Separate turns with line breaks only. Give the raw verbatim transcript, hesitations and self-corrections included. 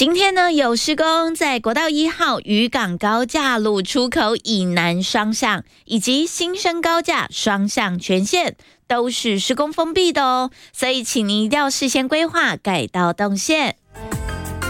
今天呢有施工，在国道一号渔港高架路出口以南双向以及新生高架双向全线都是施工封闭的哦，所以请您一定要事先规划改道动线。